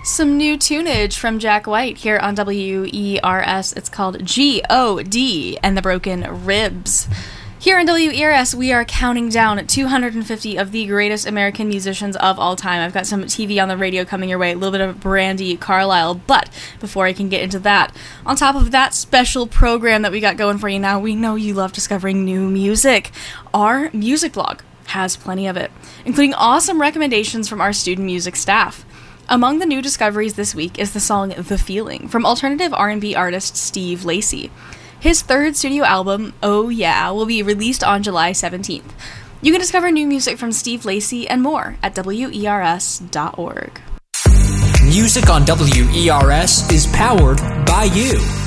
Some new tunage from Jack White here on WERS. It's called G.O.D. and the Broken Ribs. Here on WERS, we are counting down 250 of the greatest American musicians of all time. I've got some TV on the radio coming your way, a little bit of Brandi Carlile, but before I can get into that, on top of that special program that we got going for you now, we know you love discovering new music. Our music blog has plenty of it, including awesome recommendations from our student music staff. Among the new discoveries this week is the song The Feeling from alternative R&B artist Steve Lacy. His third studio album, Oh Yeah, will be released on July 17th. You can discover new music from Steve Lacy and more at WERS.org. Music on WERS is powered by you.